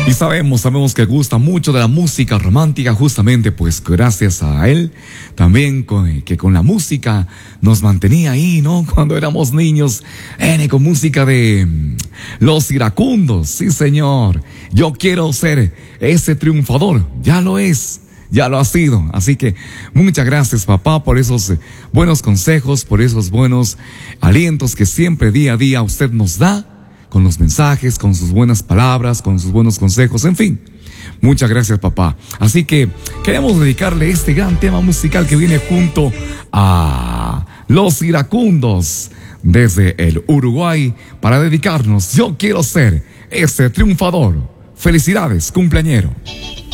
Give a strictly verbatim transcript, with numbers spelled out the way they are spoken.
Y sabemos, sabemos que gusta mucho de la música romántica, justamente pues gracias a él, también con, que con la música nos mantenía ahí, ¿no? Cuando éramos niños, N, con música de Los Iracundos, sí señor. Yo quiero ser ese triunfador, ya lo es. Ya lo ha sido, así que muchas gracias papá por esos buenos consejos, por esos buenos alientos que siempre día a día usted nos da, con los mensajes, con sus buenas palabras, con sus buenos consejos, en fin. Muchas gracias papá. Así que queremos dedicarle este gran tema musical que viene junto a Los Iracundos desde el Uruguay para dedicarnos. Yo quiero ser ese triunfador. Felicidades, cumpleañero.